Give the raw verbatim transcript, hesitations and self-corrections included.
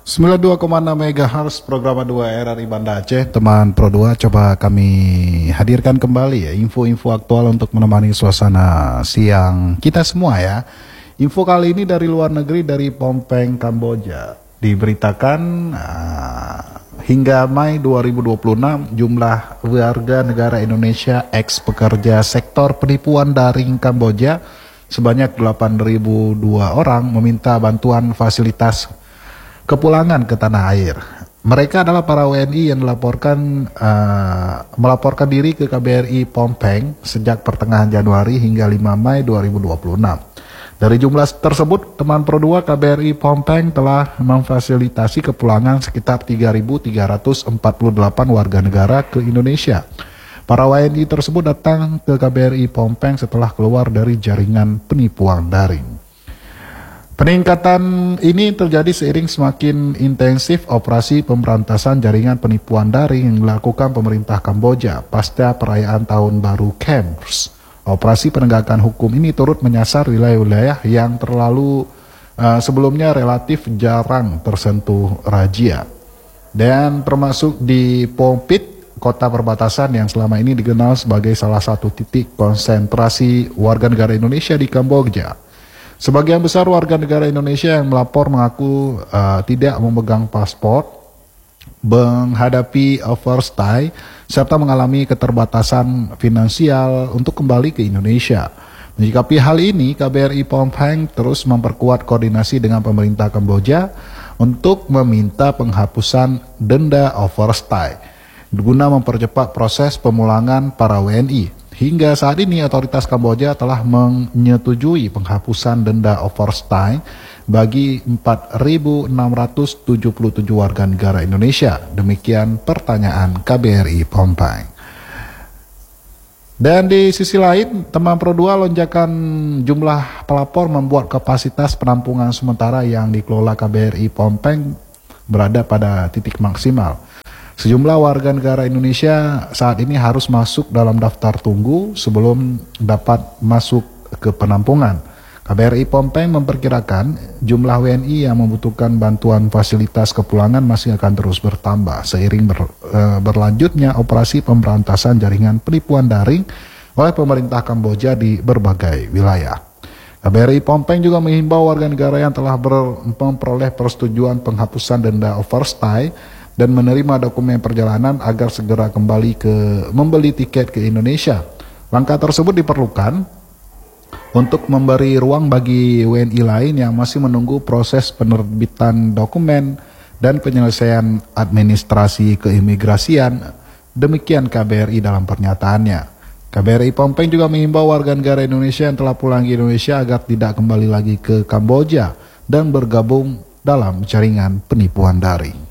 sembilan puluh dua koma enam megahertz program dua R R I Banda Aceh. Teman Pro dua, coba kami hadirkan kembali ya info-info aktual untuk menemani suasana siang kita semua ya. Info kali ini dari luar negeri, dari Phnom Penh, Kamboja. Diberitakan uh, hingga Mei dua ribu dua puluh enam jumlah warga negara Indonesia ex pekerja sektor penipuan daring Kamboja sebanyak delapan ribu dua orang meminta bantuan fasilitas kepulangan ke tanah air. Mereka adalah para W N I yang dilaporkan uh, melaporkan diri ke K B R I Phnom Penh sejak pertengahan Januari hingga lima Mei dua ribu dua puluh enam. Dari jumlah tersebut, teman Pro dua K B R I Phnom Penh telah memfasilitasi kepulangan sekitar tiga ribu tiga ratus empat puluh delapan warga negara ke Indonesia. Para W N I tersebut datang ke K B R I Phnom Penh setelah keluar dari jaringan penipuan daring. Peningkatan ini terjadi seiring semakin intensif operasi pemberantasan jaringan penipuan daring yang dilakukan pemerintah Kamboja pasca perayaan Tahun Baru Khmer. Operasi penegakan hukum ini turut menyasar wilayah-wilayah yang terlalu uh, sebelumnya relatif jarang tersentuh razia, dan termasuk di Phnom Penh, kota perbatasan yang selama ini dikenal sebagai salah satu titik konsentrasi warga negara Indonesia di Kamboja. Sebagian besar warga negara Indonesia yang melapor mengaku uh, tidak memegang paspor, menghadapi overstay, serta mengalami keterbatasan finansial untuk kembali ke Indonesia. Menyikapi hal ini, K B R I Phnom Penh terus memperkuat koordinasi dengan pemerintah Kamboja untuk meminta penghapusan denda overstay guna mempercepat proses pemulangan para W N I. Hingga saat ini, otoritas Kamboja telah menyetujui penghapusan denda overstay bagi empat ribu enam ratus tujuh puluh tujuh warga negara Indonesia. Demikian pertanyaan K B R I Phnom Penh. Dan di sisi lain, teman Pro dua, lonjakan jumlah pelapor membuat kapasitas penampungan sementara yang dikelola K B R I Phnom Penh berada pada titik maksimal. Sejumlah warga negara Indonesia saat ini harus masuk dalam daftar tunggu sebelum dapat masuk ke penampungan. K B R I Phnom Penh memperkirakan jumlah W N I yang membutuhkan bantuan fasilitas kepulangan masih akan terus bertambah seiring ber, e, berlanjutnya operasi pemberantasan jaringan penipuan daring oleh pemerintah Kamboja di berbagai wilayah. K B R I Phnom Penh juga menghimbau warga negara yang telah ber, memperoleh persetujuan penghapusan denda overstay dan menerima dokumen perjalanan agar segera kembali ke membeli tiket ke Indonesia. Langkah tersebut diperlukan untuk memberi ruang bagi W N I lain yang masih menunggu proses penerbitan dokumen dan penyelesaian administrasi keimigrasian. Demikian K B R I dalam pernyataannya. K B R I Phnom Penh juga mengimbau warga negara Indonesia yang telah pulang ke Indonesia agar tidak kembali lagi ke Kamboja dan bergabung dalam jaringan penipuan daring.